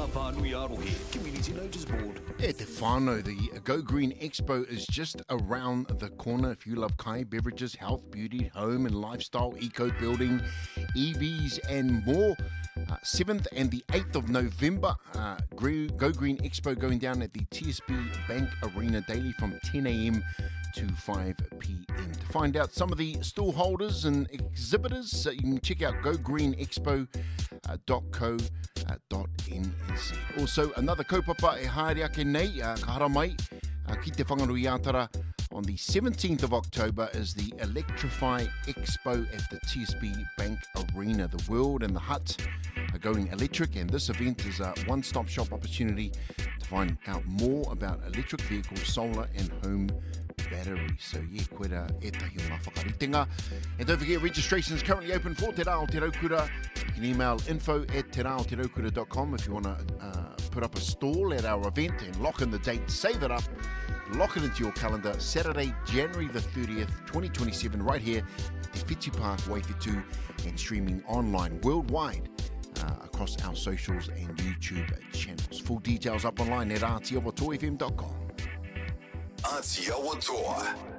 ngā whānui arohe, Community Notice Board. E te whānau, the Go Green Expo is just around the corner. If you love kai beverages, health, beauty, home and lifestyle, eco building, EVs and more, 7th and the 8th of November, Go Green Expo going down at the TSB Bank Arena daily from 10 a.m. to 5 p.m. To find out some of the stall holders and exhibitors, you can check out gogreenexpo.co.nz. Also, another kaupapa e haere ake nei, ka hara mai, ki te whangarui ātara. On the 17th of October is the Electrify Expo at the TSB Bank Arena. The world and the hut are going electric, and this event is a one-stop shop opportunity to find out more about electric vehicles, solar and home batteries. So koe rā etahi o ngā whakaritenga. And don't forget, registration is currently open for Te Rao Te Raukura. You can email info@teraoteraukura.com if you want to put up a stall at our event and lock in the date, save it up, lock it into your calendar. Saturday, January the 30th, 2027, right here at the Whiti Park, Waifetu, and streaming online worldwide across our socials and YouTube channels. Full details up online at rtawatoafm.com. Aotearoa Toa.